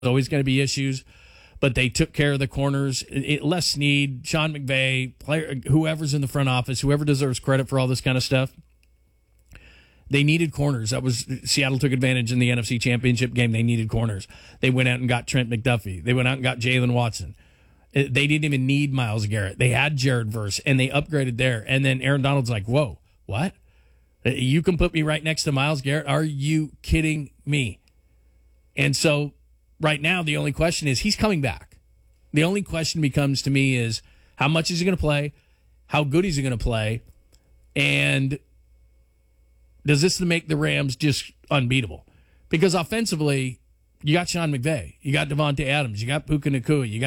always going to be issues, but they took care of the corners. Les Snead, Sean McVay, whoever's in the front office, whoever deserves credit for all this kind of stuff. They needed corners. Seattle took advantage in the NFC Championship game. They needed corners. They went out and got Trent McDuffie. They went out and got Jalen Watson. They didn't even need Myles Garrett. They had Jared Verse, and they upgraded there. And then Aaron Donald's like, whoa, what? You can put me right next to Myles Garrett? Are you kidding me? And so right now, the only question is he's coming back. The only question becomes to me is how much is he going to play? How good is he going to play? And does this make the Rams just unbeatable? Because offensively, you got Sean McVay. You got Devontae Adams. You got Puka Nacua. You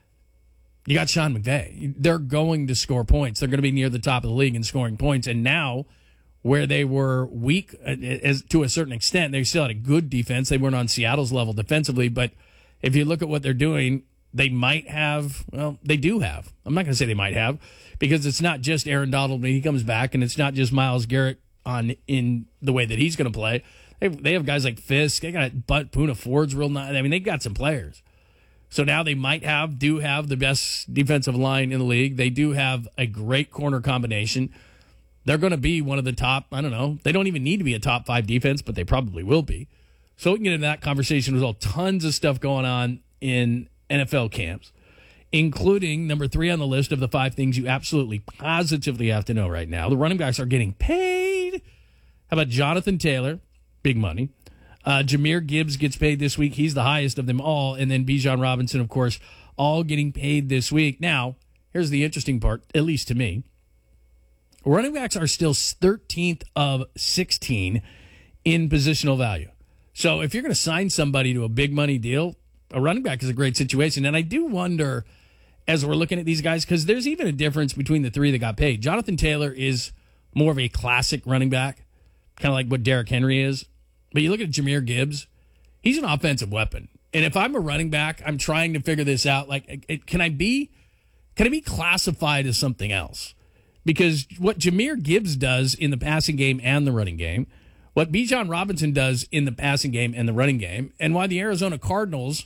got Sean McVay. They're going to score points. They're going to be near the top of the league in scoring points. And now, where they were weak to a certain extent, they still had a good defense. They weren't on Seattle's level defensively. But if you look at what they're doing, they might have, well, they do have. I'm not going to say they might have, because it's not just Aaron Donald when he comes back, and it's not just Myles Garrett in the way that he's going to play. They have guys like Fisk. They got Poona Ford's real nice. I mean, they've got some players. So now they do have the best defensive line in the league. They do have a great corner combination. They're going to be one of the top, I don't know, they don't even need to be a top 5 defense, but they probably will be. So we can get into that conversation. There's all tons of stuff going on in NFL camps, including number 3 on the list of the 5 things you absolutely positively have to know right now. The running backs are getting paid. How about Jonathan Taylor? Big money. Jahmyr Gibbs gets paid this week. He's the highest of them all. And then Bijan Robinson, of course, all getting paid this week. Now, here's the interesting part, at least to me. Running backs are still 13th of 16 in positional value. So if you're going to sign somebody to a big money deal, a running back is a great situation. And I do wonder, as we're looking at these guys, because there's even a difference between the 3 that got paid. Jonathan Taylor is more of a classic running back, kind of like what Derrick Henry is. But you look at Jahmyr Gibbs, he's an offensive weapon. And if I'm a running back, I'm trying to figure this out. Like, can I be classified as something else? Because what Jahmyr Gibbs does in the passing game and the running game, what Bijan Robinson does in the passing game and the running game, and why the Arizona Cardinals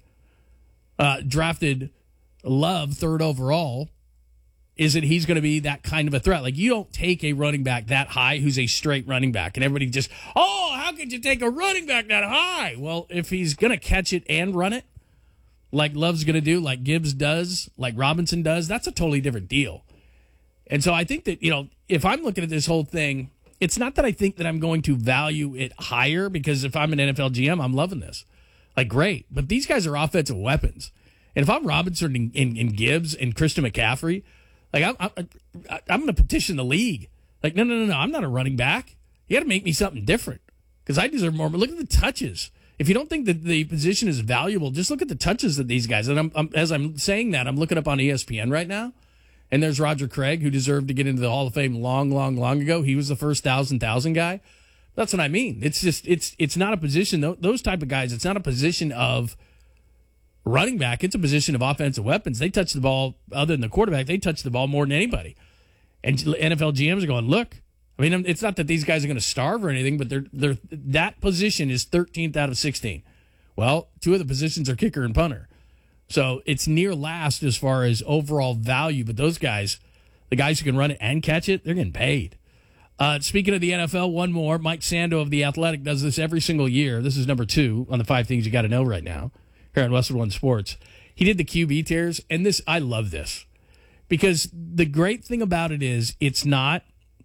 drafted Love 3rd overall, is that he's going to be that kind of a threat. Like, you don't take a running back that high who's a straight running back, and everybody just, how could you take a running back that high? Well, if he's going to catch it and run it, like Love's going to do, like Gibbs does, like Robinson does, that's a totally different deal. And so I think that, if I'm looking at this whole thing, it's not that I think that I'm going to value it higher, because if I'm an NFL GM, I'm loving this. Like, great. But these guys are offensive weapons. And if I'm Robinson and Gibbs and Christian McCaffrey, like, I'm going to petition the league. Like, no, I'm not a running back. You got to make me something different, because I deserve more. But look at the touches. If you don't think that the position is valuable, just look at the touches that these guys. And as I'm saying that, I'm looking up on ESPN right now, and there's Roger Craig, who deserved to get into the Hall of Fame long ago. He was the first 1,000 guy. That's what I mean. It's just it's not a position. Those type of guys. It's not a position of running back. It's a position of offensive weapons. They touch the ball, other than the quarterback, they touch the ball more than anybody. And NFL GMs are going, look, I mean, it's not that these guys are going to starve or anything, but they're that position is 13th out of 16. Well, 2 of the positions are kicker and punter. So it's near last as far as overall value. But those guys, the guys who can run it and catch it, they're getting paid. Speaking of the NFL, one more. Mike Sando of The Athletic does this every single year. This is number 2 on the 5 things you got to know right now here on Westwood One Sports. He did the QB tiers, and I love this, because the great thing about it is it's not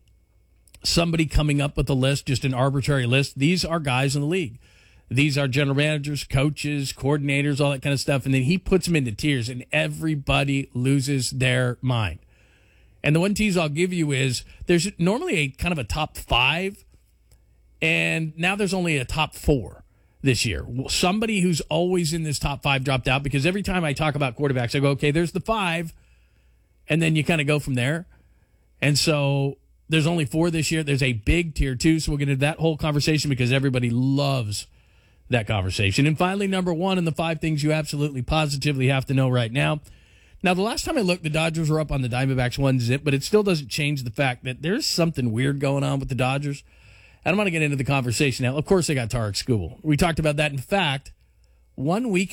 somebody coming up with a list, just an arbitrary list. These are guys in the league. These are general managers, coaches, coordinators, all that kind of stuff, and then he puts them into tiers, and everybody loses their mind. And the one tease I'll give you is there's normally a kind of a top 5, and now there's only a top 4. This year. Somebody who's always in this top 5 dropped out, because every time I talk about quarterbacks, I go, okay, there's the 5, and then you kind of go from there. And so there's only 4 this year. There's a big tier 2, so we'll get into that whole conversation, because everybody loves that conversation. And finally, number 1 in the 5 things you absolutely positively have to know right now. Now, the last time I looked, the Dodgers were up on the Diamondbacks 1-0, but it still doesn't change the fact that there's something weird going on with the Dodgers. I don't want to get into the conversation now. Of course, they got Tarek Skubal. We talked about that. In fact, 1 week